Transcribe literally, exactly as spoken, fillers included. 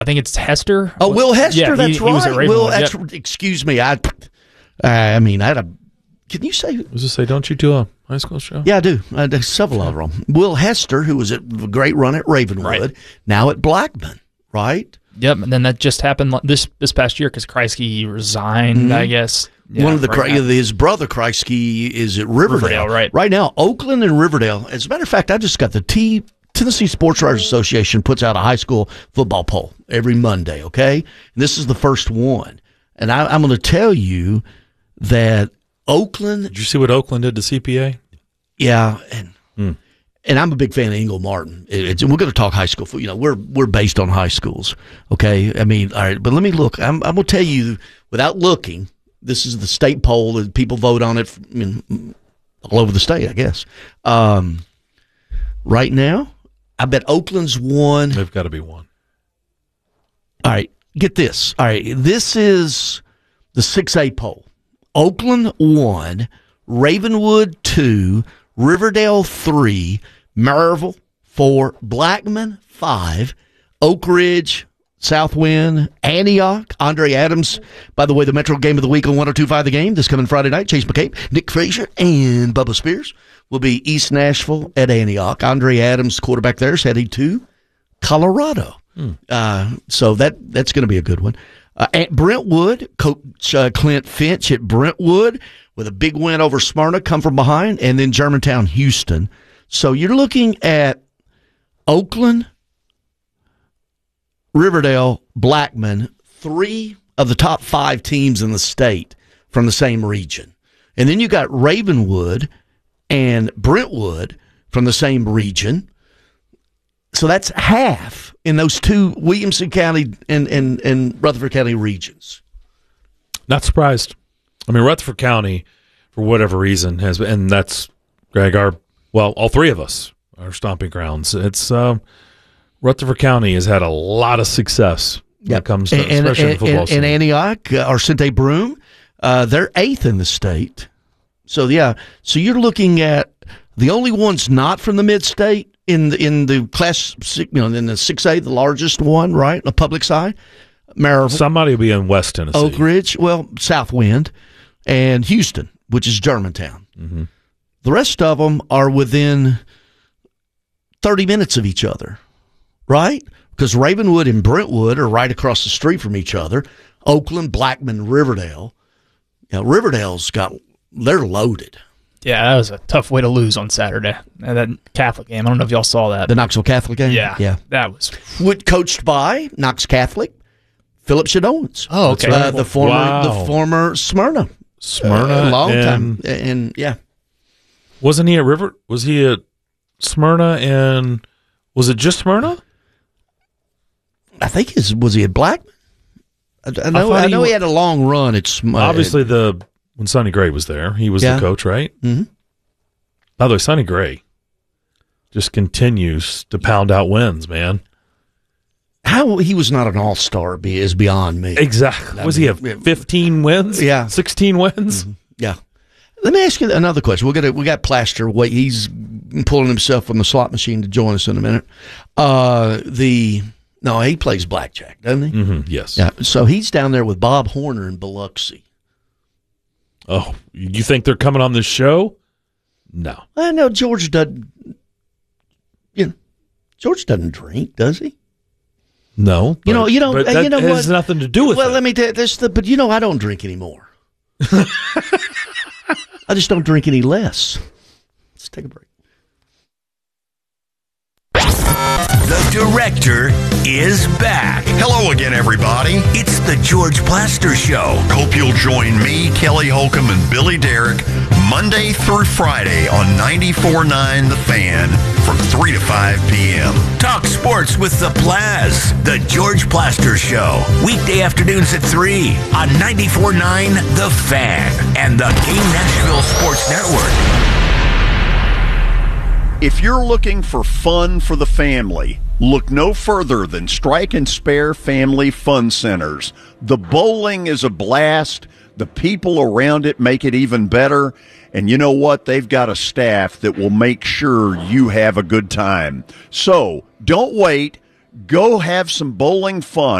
I think it's Hester. Oh, Will Hester, yeah, that's he, right. He was at Will, Ravenwood, that's, yep. excuse me. I, I mean, I had a. Can you say? I was just say, don't you do a high school show? Yeah, I do. I do several of them. Will Hester, who was at a great run at Ravenwood, Right. now at Blackman, right? Yep, and then that just happened this this past year because Kreisky resigned, Mm-hmm. I guess. Yeah, One of the right Kre- his brother Kreisky is at Riverdale. Riverdale, right. Right now, Oakland and Riverdale. As a matter of fact, I just got the T Tennessee Sports Writers Association puts out a high school football poll every Monday. Okay, and this is the first one, and I, I'm going to tell you that Oakland. Did you see what Oakland did to C P A? Yeah, and Hmm. and I'm a big fan of Ingle Martin. It, it's, we're going to talk high school. You know, we're we're based on high schools. Okay, I mean, all right, but let me look. I'm I'm going to tell you without looking. This is the state poll that people vote on it. I mean, all over the state, I guess. Um, right now, I bet Oakland's won. They've got to be one. All right, get this. All right, this is the six A poll. Oakland one, Ravenwood two, Riverdale three, Maryville four, Blackman five, Oak Ridge, Southwind, Antioch, Andre Adams. By the way, the Metro Game of the Week on one oh two point five The Game this coming Friday night. Chase McCabe, Nick Frazier, and Bubba Spears will be East Nashville at Antioch. Andre Adams, quarterback there, is heading to Colorado. Hmm. Uh, so that that's going to be a good one. Uh, at Brentwood, Coach uh, Clint Finch at Brentwood with a big win over Smyrna, come from behind, and then Germantown, Houston. So you're looking at Oakland, Riverdale, Blackman, three of the top five teams in the state from the same region. And then you got Ravenwood and Brentwood from the same region. So that's half in those two Williamson County and, and, and Rutherford County regions. Not surprised. I mean, Rutherford County, for whatever reason, has been, and that's, Greg, our, well, all three of us, our stomping grounds. It's, um, Rutherford County has had a lot of success when Yep. it comes to, and, especially and, in football. and, scene. and Antioch, uh, Arcente Broome, uh, they're eighth in the state. So, yeah, so you're looking at the only ones not from the mid-state in the, in the class, you know, in the six A, the largest one, right, the public side, Maryville, Somebody will be in West Tennessee. Oak Ridge, well, Southwind, and Houston, which is Germantown. Mm-hmm. The rest of them are within thirty minutes of each other, right? Because Ravenwood and Brentwood are right across the street from each other. Oakland, Blackman, Riverdale. You know, Riverdale's got, they're loaded. Yeah, that was a tough way to lose on Saturday. And that Catholic game. I don't know if y'all saw that. The Knoxville Catholic game? Yeah. Yeah. That was. Wood coached by Knox Catholic, Philip Shadowans. Oh, okay. Uh, the former, Wow. the former Smyrna. Smyrna. Uh, long and, time. And, yeah. Wasn't he at River? Was he at Smyrna and was it just Smyrna? I think his, was he at Blackman? I, I know, I I thought know he he, wa- had a long run at Sm- uh, Obviously, the when Sonny Gray was there, he was Yeah. the coach, right? Mm-hmm. By the way, Sonny Gray just continues to pound out wins, man. How he was not an all-star be, is beyond me. Exactly. Was he have fifteen wins? Yeah. sixteen wins? Mm-hmm. Yeah. Let me ask you another question. We're gonna we got Plaster. Wait, he's pulling himself from the slot machine to join us in a minute. Uh, the no, he plays blackjack, doesn't he? Mm-hmm. Yes. Yeah. So he's down there with Bob Horner in Biloxi. Oh, you think they're coming on this show? No. I know George doesn't. You know, George doesn't drink, does he? No. You know, but- you know, but uh, that you know has what? nothing to do with well, it. let me tell you this. The, but you know, I don't drink anymore. I just don't drink any less. Let's take a break. The Director is back. Hello again, everybody. It's the George Plaster Show. Hope you'll join me, Kelly Holcomb, and Billy Derrick Monday through Friday on ninety-four point nine The Fan from three to five p.m. Talk sports with the Plaz. The George Plaster Show. Weekday afternoons at three on ninety-four point nine The Fan and the Game Nashville Sports Network. If you're looking for fun for the family, look no further than Strike and Spare Family Fun Centers. The bowling is a blast. The people around it make it even better. And you know what? They've got a staff that will make sure you have a good time. So don't wait. Go have some bowling fun.